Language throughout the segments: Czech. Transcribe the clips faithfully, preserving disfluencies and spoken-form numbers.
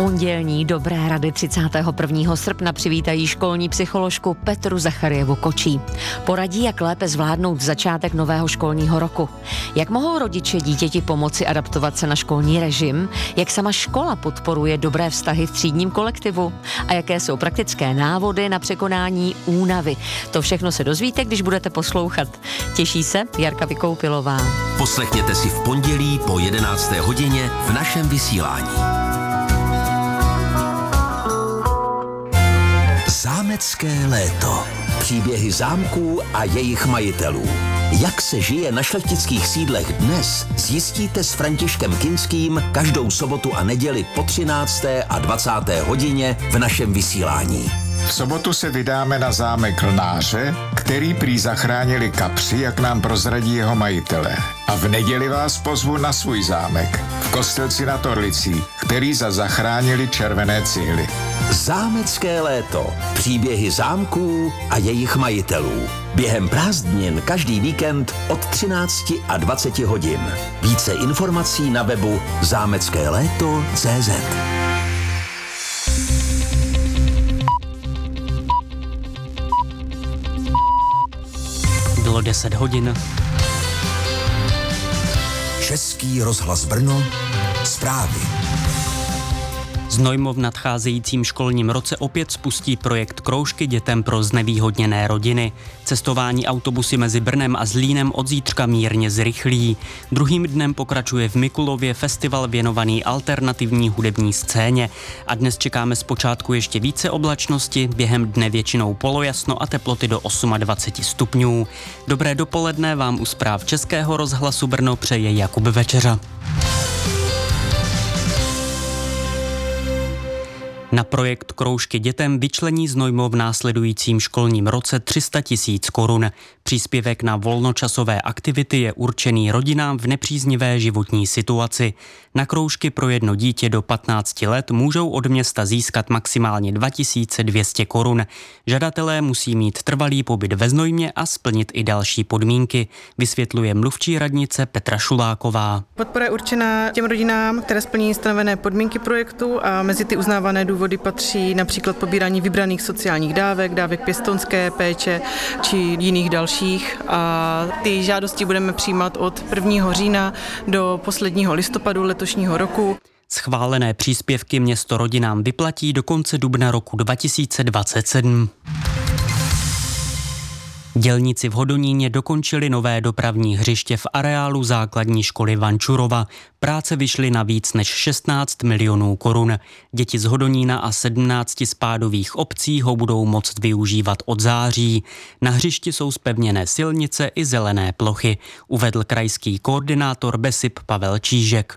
Pondělní dobré rady třicátého prvního srpna přivítají školní psycholožku Petru Zacharjevu Kočí. Poradí, jak lépe zvládnout začátek nového školního roku. Jak mohou rodiče dítěti pomoci adaptovat se na školní režim, jak sama škola podporuje dobré vztahy v třídním kolektivu a jaké jsou praktické návody na překonání únavy. To všechno se dozvíte, když budete poslouchat. Těší se Jarka Vykoupilová. Poslechněte si v pondělí po jedenácté hodině v našem vysílání. Zámecké léto. Příběhy zámků a jejich majitelů. Jak se žije na šlechtických sídlech dnes, zjistíte s Františkem Kinským každou sobotu a neděli po třinácté a dvacáté hodině v našem vysílání. V sobotu se vydáme na zámek Lnáře, který prý zachránili kapři, jak nám prozradí jeho majitelé. A v neděli vás pozvu na svůj zámek v Kostelci nad Orlicí, který za zachránili červené cihly. Zámecké léto. Příběhy zámků a jejich majitelů. Během prázdnin každý víkend od třinácti a dvaceti hodin. Více informací na webu zámecké léto tečka cé zet. Bylo deset hodin. Český rozhlas Brno. Zprávy. Znojmo v nadcházejícím školním roce opět spustí projekt Kroužky dětem pro znevýhodněné rodiny. Cestování autobusy mezi Brnem a Zlínem od zítřka mírně zrychlí. Druhým dnem pokračuje v Mikulově festival věnovaný alternativní hudební scéně. A dnes čekáme zpočátku ještě více oblačnosti, během dne většinou polojasno a teploty do dvacet osm stupňů. Dobré dopoledne vám u zpráv Českého rozhlasu Brno přeje Jakub Večeřa. Na projekt Kroužky dětem vyčlení Znojmo v následujícím školním roce tři sta tisíc korun. Příspěvek na volnočasové aktivity je určený rodinám v nepříznivé životní situaci. Na kroužky pro jedno dítě do patnácti let můžou od města získat maximálně dva tisíce dvě stě korun. Žadatelé musí mít trvalý pobyt ve Znojmě a splnit i další podmínky, vysvětluje mluvčí radnice Petra Šuláková. Podpora je určená těm rodinám, které splní stanovené podmínky projektu, a mezi ty uznávané důvody patří například pobírání vybraných sociálních dávek, dávek pěstounské péče či jiných dalších. A ty žádosti budeme přijímat od prvního října do posledního listopadu letošního roku. Schválené příspěvky město rodinám vyplatí do konce dubna roku dva tisíce dvacet sedm. Dělníci v Hodoníně dokončili nové dopravní hřiště v areálu základní školy Vančurova. Práce vyšly na víc než šestnáct milionů korun. Děti z Hodonína a sedmnácti spádových obcí ho budou moct využívat od září. Na hřišti jsou zpevněné silnice i zelené plochy, uvedl krajský koordinátor BESIP Pavel Čížek.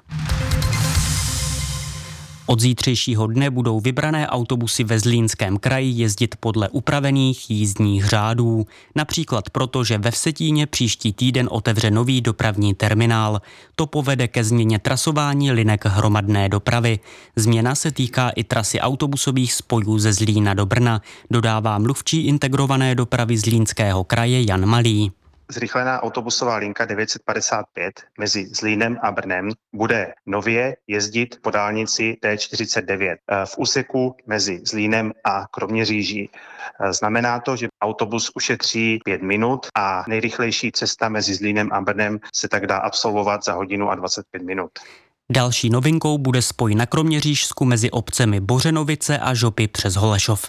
Od zítřejšího dne budou vybrané autobusy ve Zlínském kraji jezdit podle upravených jízdních řádů. Například proto, že ve Vsetíně příští týden otevře nový dopravní terminál. To povede ke změně trasování linek hromadné dopravy. Změna se týká i trasy autobusových spojů ze Zlína do Brna, dodává mluvčí integrované dopravy Zlínského kraje Jan Malý. Zrychlená autobusová linka devět set padesát pět mezi Zlínem a Brnem bude nově jezdit po dálnici D čtyřicet devět v úseku mezi Zlínem a Kroměříží. Znamená to, že autobus ušetří pět minut a nejrychlejší cesta mezi Zlínem a Brnem se tak dá absolvovat za hodinu a dvacet pět minut. Další novinkou bude spoj na Kroměřížsku mezi obcemi Bořenovice a Žopy přes Holešov.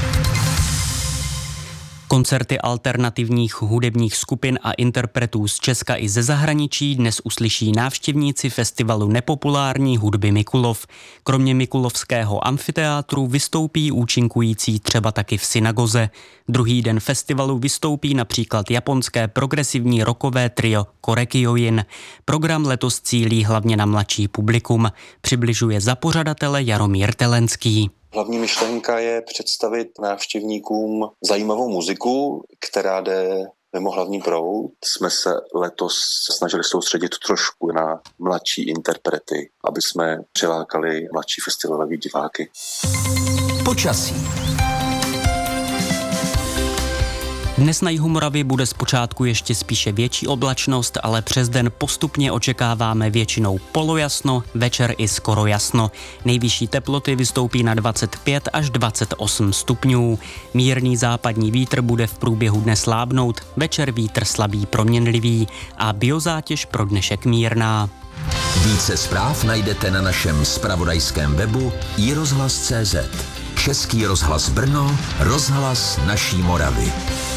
Koncerty alternativních hudebních skupin a interpretů z Česka i ze zahraničí dnes uslyší návštěvníci festivalu nepopulární hudby Mikulov. Kromě Mikulovského amfiteátru vystoupí účinkující třeba taky v synagoze. Druhý den festivalu vystoupí například japonské progresivní rockové trio Korekiojin. Program letos cílí hlavně na mladší publikum, přibližuje za pořadatele Jaromír Telenský. Hlavní myšlenka je představit návštěvníkům zajímavou muziku, která jde mimo hlavní proud. Jsme se letos snažili soustředit trošku na mladší interprety, aby jsme přilákali mladší festivalové diváky. Počasí. Dnes na jihu Moravy bude zpočátku ještě spíše větší oblačnost, ale přes den postupně očekáváme většinou polojasno, večer i skoro jasno. Nejvyšší teploty vystoupí na dvacet pět až dvacet osm stupňů. Mírný západní vítr bude v průběhu dne slábnout, večer vítr slabý proměnlivý a biozátěž pro dnešek mírná. Více zpráv najdete na našem zpravodajském webu i rozhlas tečka cé zet. Český rozhlas Brno, rozhlas naší Moravy.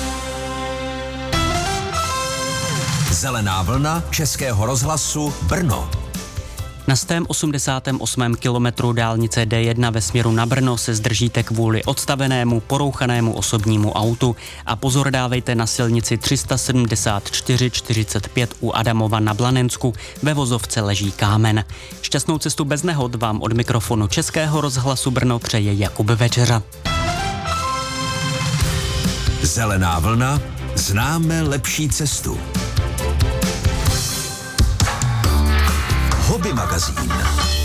Zelená vlna Českého rozhlasu Brno. Na sto osmdesátém osmém kilometru dálnice D jedna ve směru na Brno se zdržíte kvůli odstavenému porouchanému osobnímu autu a pozor dávejte na silnici tři sta sedmdesát čtyři čtyřicet pět u Adamova na Blanensku, ve vozovce leží kámen. Šťastnou cestu bez nehod vám od mikrofonu Českého rozhlasu Brno přeje Jakub Večeřa. Zelená vlna, známe lepší cestu. Hobby magazín.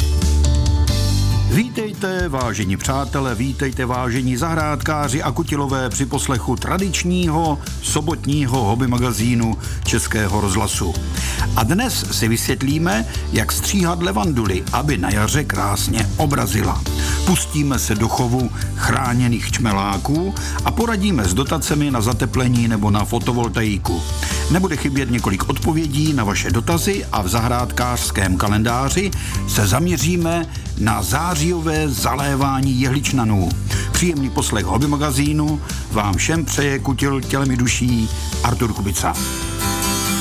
Vítejte, vážení přátelé, vítejte, vážení zahrádkáři a kutilové při poslechu tradičního sobotního hobby magazínu Českého rozhlasu. A dnes si vysvětlíme, jak stříhat levanduly, aby na jaře krásně obrazila. Pustíme se do chovu chráněných čmeláků a poradíme s dotacemi na zateplení nebo na fotovoltaiku. Nebude chybět několik odpovědí na vaše dotazy a v zahrádkářském kalendáři se zaměříme na zářijové zalévání jehličnanů. Příjemný poslech hobby magazínu vám všem přeje kutil tělem i duší Artur Kubica.